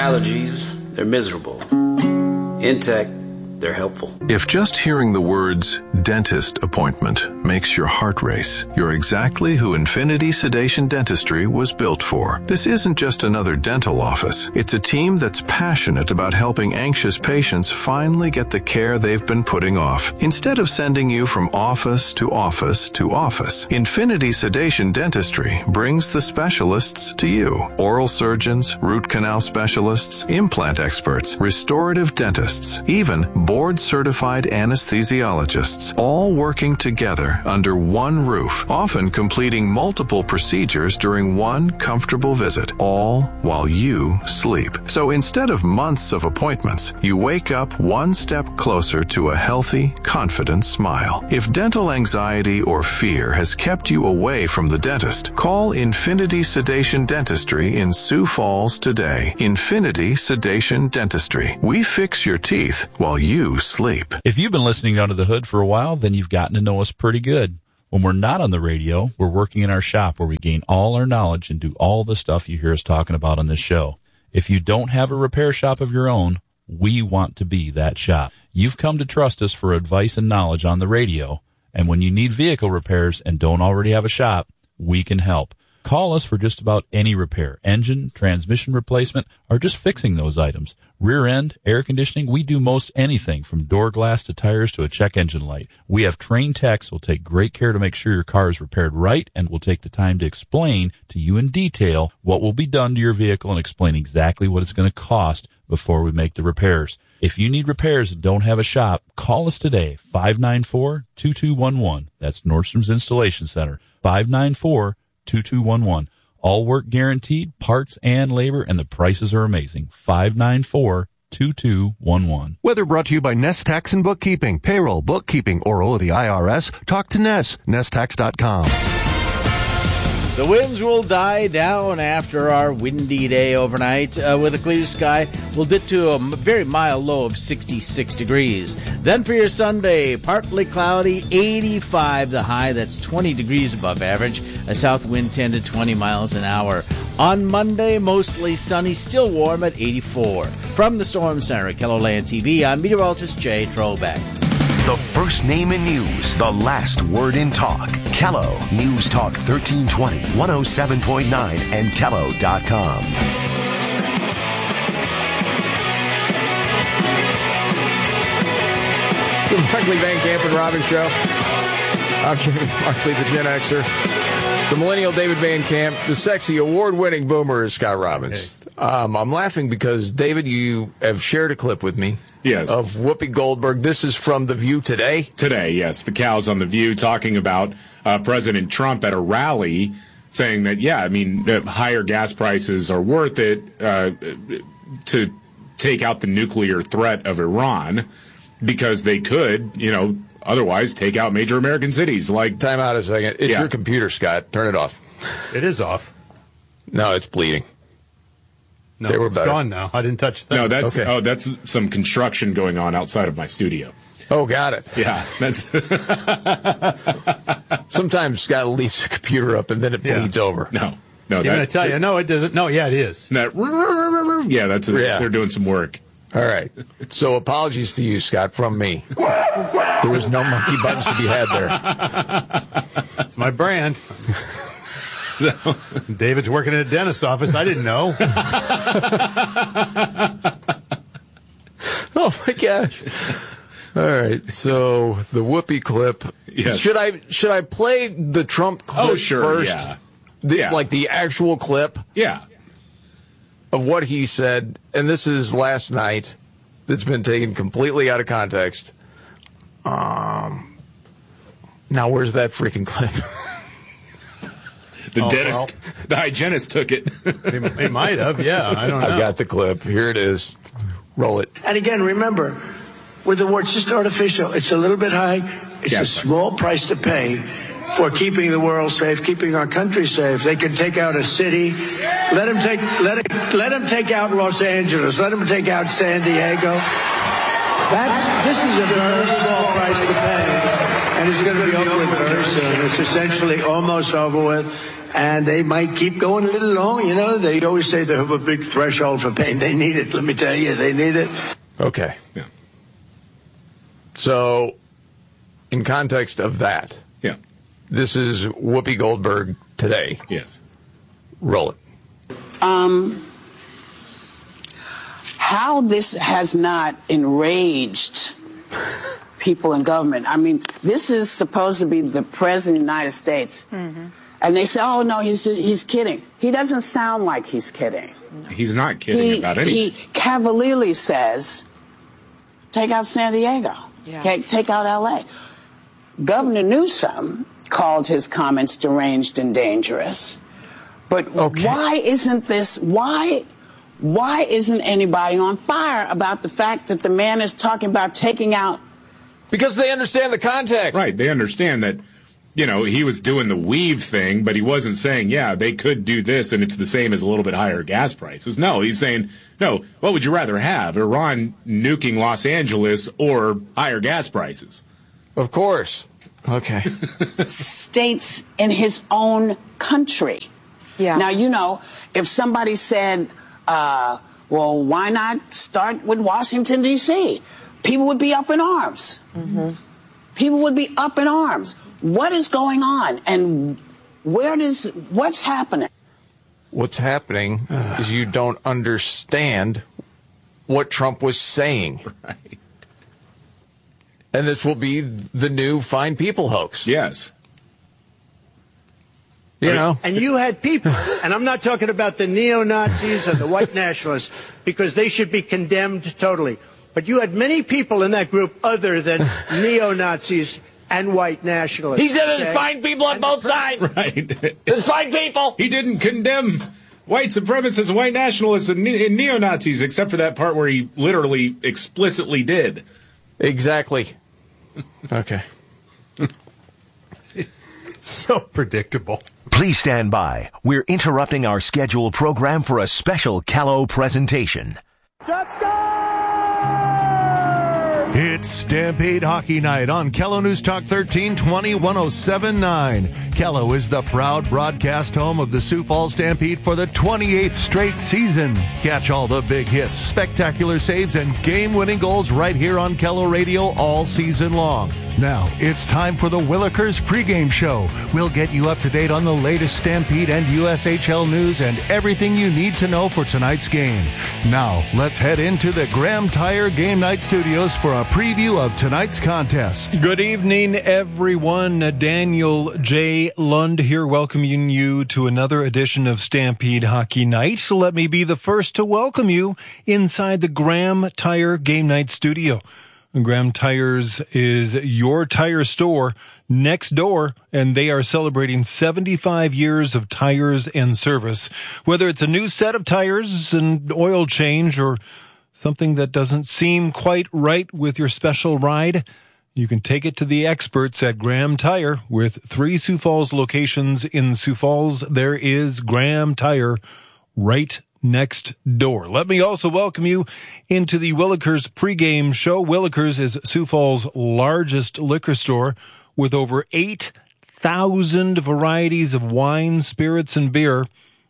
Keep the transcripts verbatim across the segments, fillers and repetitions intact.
allergies, they're miserable. Intech, they're helpful. If just hearing the words dentist appointment makes your heart race, you're exactly who Infinity Sedation Dentistry was built for. This isn't just another dental office. It's a team that's passionate about helping anxious patients finally get the care they've been putting off. Instead of sending you from office to office to office, Infinity Sedation Dentistry brings the specialists to you. Oral surgeons, root canal specialists, implant experts, restorative dentists, even board-certified anesthesiologists, all working together under one roof, often completing multiple procedures during one comfortable visit, all while you sleep. So instead of months of appointments, you wake up one step closer to a healthy, confident smile. If dental anxiety or fear has kept you away from the dentist, call Infinity Sedation Dentistry in Sioux Falls today. Infinity Sedation Dentistry. We fix your teeth while you sleep. If you've been listening Under the Hood for a while, then you've gotten to know us pretty good. When we're not on the radio, we're working in our shop where we gain all our knowledge and do all the stuff you hear us talking about on this show. If you don't have a repair shop of your own, we want to be that shop. You've come to trust us for advice and knowledge on the radio, and when you need vehicle repairs and don't already have a shop, we can help. Call us for just about any repair, engine, transmission replacement, or just fixing those items. Rear end, air conditioning, we do most anything from door glass to tires to a check engine light. We have trained techs who will take great care to make sure your car is repaired right and will take the time to explain to you in detail what will be done to your vehicle and explain exactly what it's going to cost before we make the repairs. If you need repairs and don't have a shop, call us today, five nine four, two two one one. That's Nordstrom's Installation Center, five nine four, two two one one. All work guaranteed, parts and labor, and the prices are amazing. five nine four, two two one one. Weather brought to you by Nest Tax and Bookkeeping. Payroll, bookkeeping, or owe the I R S? Talk to Nest. Nest Tax dot com. The winds will die down after our windy day overnight. Uh, with a clear sky, we'll dip to a very mild low of sixty-six degrees. Then for your Sunday, partly cloudy, eighty-five the high. That's twenty degrees above average. A south wind ten to twenty miles an hour. On Monday, mostly sunny, still warm at eighty-four. From the Storm Center at KELOLAND T V, I'm meteorologist Jay Trobeck. The first name in news, the last word in talk. Kello News Talk thirteen twenty, one oh seven point nine, and Kello dot com. The Markley, Van Camp, and Robin Show. I'm Jamie Markley, the Gen Xer. The millennial David Van Camp. The sexy, award-winning boomer is Scott Robbins. Hey. Um, I'm laughing because, David, you have shared a clip with me. Yes. Of Whoopi Goldberg. This is from The View today? Today, yes. The cows on The View talking about uh, President Trump at a rally saying that, yeah, I mean, the higher gas prices are worth it uh, to take out the nuclear threat of Iran because they could, you know, otherwise take out major American cities. Like, time out a second. It's yeah. your computer, Scott. Turn it off. It is off. No, it's bleeding. No, they were it's better. gone now. I didn't touch that. No, that's okay. oh, that's some construction going on outside of my studio. Oh, got it. Yeah, that's. Sometimes Scott leaves the computer up and then it Yeah. bleeds over. No, no. You're going to tell you, no, it doesn't. No, yeah, it is. That, yeah, that's. A, Yeah. They're doing some work. All right. So apologies to you, Scott, from me. There was no monkey buttons to be had there. It's my brand. So, David's working at a dentist's office. I didn't know. Oh, my gosh. All right. So the Whoopi clip. Yes. Should I should I play the Trump clip oh, sure, first? yeah. The, yeah. Like the actual clip Yeah. of what he said. And this is last night. That's been taken completely out of context. Um. Now, where's that freaking clip? The Oh, dentist, well. the hygienist took it. He, he might have, yeah. I don't know. I've got the clip. Here it is. Roll it. And again, remember, with the war, it's just artificial. It's a little bit high. It's Yes. a small price to pay for keeping the world safe, keeping our country safe. They can take out a city. Let them take, let it, let them take out Los Angeles. Let them take out San Diego. That's, this is a very small price to pay And it's going to be over with very soon. It's essentially almost over with. And they might keep going a little long. You know, they always say they have a big threshold for pain. They need it. Let me tell you, they need it. Okay. Yeah. So, in context of that, yeah, this is Whoopi Goldberg today. Yes. Roll it. Um, how this has not enraged people in government. I mean, this is supposed to be the president of the United States. Mm-hmm. And they say, oh, no, he's he's kidding. He doesn't sound like he's kidding. He's not kidding he, about anything. He cavalierly says, take out San Diego. Yeah. Okay, take out L A. Governor Newsom called his comments deranged and dangerous. But okay. why isn't this, why, why isn't anybody on fire about the fact that the man is talking about taking out? Because they understand the context. Right, they understand that, you know, he was doing the weave thing, but he wasn't saying, yeah, they could do this and it's the same as a little bit higher gas prices. No, he's saying, no, what would you rather have? Iran nuking Los Angeles or higher gas prices? Of course. Okay. States in his own country. Yeah. Now, you know, if somebody said, uh, well, why not start with Washington, D C? People would be up in arms. Mm-hmm. People would be up in arms. What is going on, and where does what's happening? What's happening is you don't understand what Trump was saying. Right. And this will be the new fine people hoax. Yes. You know. And you had people, and I'm not talking about the neo-Nazis or the white nationalists, because they should be condemned totally. But you had many people in that group other than neo-Nazis and white nationalists. He said okay? there's fine people on and both sides. Right. There's fine people. He didn't condemn white supremacists, white nationalists, and, ne- and neo-Nazis, except for that part where he literally explicitly did. Exactly. Okay. So predictable. Please stand by. We're interrupting our scheduled program for a special Callow presentation. It's Stampede Hockey Night on Kello News Talk thirteen twenty, one oh seven point nine. Kello is the proud broadcast home of the Sioux Falls Stampede for the twenty-eighth straight season. Catch all the big hits, spectacular saves, and game-winning goals right here on Kello Radio all season long. Now, it's time for the Willikers pregame show. We'll get you up to date on the latest Stampede and U S H L news and everything you need to know for tonight's game. Now, let's head into the Graham Tire Game Night Studios for a preview of tonight's contest. Good evening, everyone. Daniel J. Lund here, welcoming you to another edition of Stampede Hockey Night. So let me be the first to welcome you inside the Graham Tire Game Night Studio. Graham Tires is your tire store next door, and they are celebrating seventy-five years of tires and service. Whether it's a new set of tires, an oil change, or something that doesn't seem quite right with your special ride, you can take it to the experts at Graham Tire. With three Sioux Falls locations in Sioux Falls, there is Graham Tire right next door. Let me also welcome you into the Willikers pregame show. Willikers is Sioux Falls' largest liquor store with over eight thousand varieties of wine, spirits, and beer.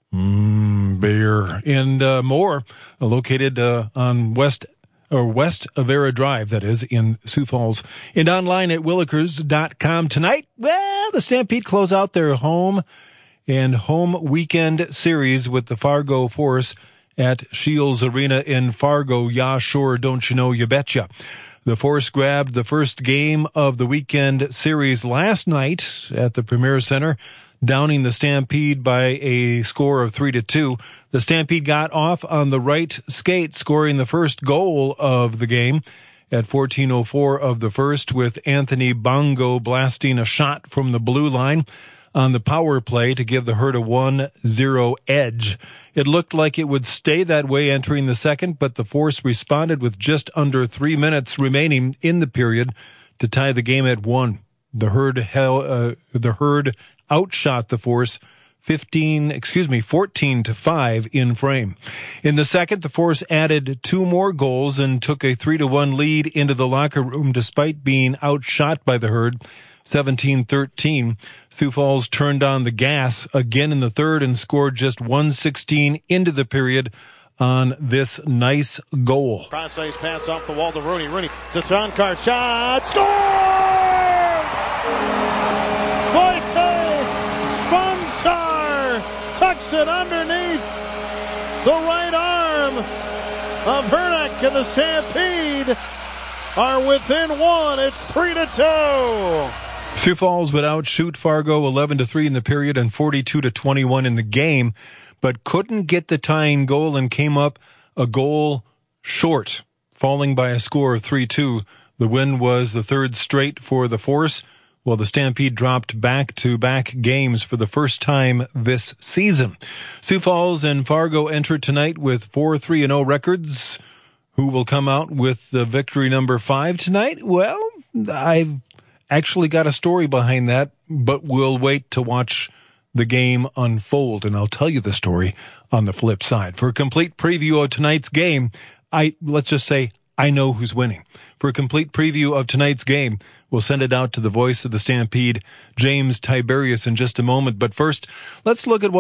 Mmm, beer. And uh, more, uh, located uh, on West or West Avera Drive, that is, in Sioux Falls. And online at willikers dot com. Tonight, well, the Stampede close out their home and home weekend series with the Fargo Force at Shields Arena in Fargo. Yeah, sure, don't you know, you betcha. The Force grabbed the first game of the weekend series last night at the Premier Center, downing the Stampede by a score of three to two. The Stampede got off on the right skate, scoring the first goal of the game at fourteen oh four of the first, with Anthony Bongo blasting a shot from the blue line on the power play to give the Herd a one zero edge. It looked like it would stay that way entering the second, but the Force responded with just under three minutes remaining in the period to tie the game at one. The Herd held, uh, the Herd outshot the Force fifteen, excuse me, fourteen to five in frame. In the second, the Force added two more goals and took a three to one lead into the locker room despite being outshot by the Herd seventeen thirteen. Sioux Falls turned on the gas again in the third and scored just one sixteen into the period on this nice goal. Cross-ice pass off the wall to Rooney. Rooney, it's a Tron car shot. Score! Wojciech Sponsar tucks it underneath the right arm of Hernick, and the Stampede are within one. It's three to two. Sioux Falls would outshoot Fargo eleven to three in the period and forty-two to twenty-one in the game, but couldn't get the tying goal and came up a goal short, falling by a score of three two. The win was the third straight for the Force, while the Stampede dropped back-to-back games for the first time this season. Sioux Falls and Fargo enter tonight with four three and oh records. Who will come out with the victory number five tonight? Well, I've actually got a story behind that, but we'll wait to watch the game unfold, and I'll tell you the story on the flip side. For a complete preview of tonight's game, I let's just say I know who's winning. For a complete preview of tonight's game, we'll send it out to the voice of the Stampede, James Tiberius, in just a moment. But first, let's look at what